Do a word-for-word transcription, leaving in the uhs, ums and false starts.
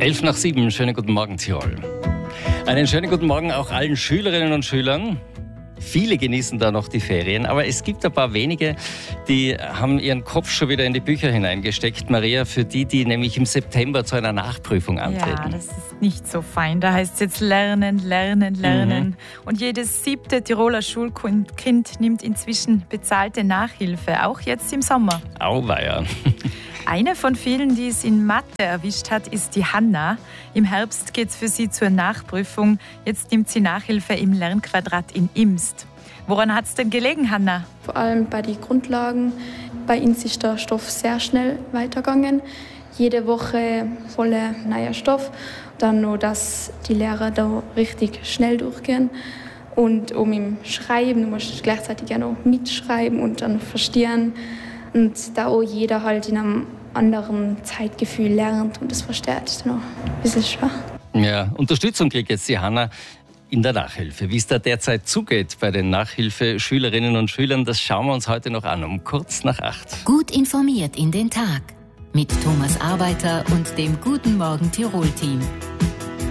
Elf nach sieben, schönen guten Morgen Tirol. Einen schönen guten Morgen auch allen Schülerinnen und Schülern. Viele genießen da noch die Ferien, aber es gibt ein paar wenige, die haben ihren Kopf schon wieder in die Bücher hineingesteckt. Maria, für die, die nämlich im September zu einer Nachprüfung antreten. Ja, das ist nicht so fein. Da heißt es jetzt lernen, lernen, lernen. Mhm. Und jedes siebte Tiroler Schulkind nimmt inzwischen bezahlte Nachhilfe, auch jetzt im Sommer. Auweia. Eine von vielen, die es in Mathe erwischt hat, ist die Hanna. Im Herbst geht es für sie zur Nachprüfung. Jetzt nimmt sie Nachhilfe im Lernquadrat in Imst. Woran hat es denn gelegen, Hanna? Vor allem bei den Grundlagen. Bei uns ist der Stoff sehr schnell weitergegangen. Jede Woche voller neuer Stoff. Dann noch, dass die Lehrer da richtig schnell durchgehen. Und um im Schreiben, du musst gleichzeitig auch noch mitschreiben und dann verstehen. Und da auch jeder halt in einem anderen Zeitgefühl lernt und das versteht, ist noch ein bisschen schwer. Ja, Unterstützung kriegt jetzt die Hanna in der Nachhilfe. Wie es da derzeit zugeht bei den Nachhilfeschülerinnen und Schülern, das schauen wir uns heute noch an, um kurz nach acht. Gut informiert in den Tag mit Thomas Arbeiter und dem Guten Morgen Tirol-Team.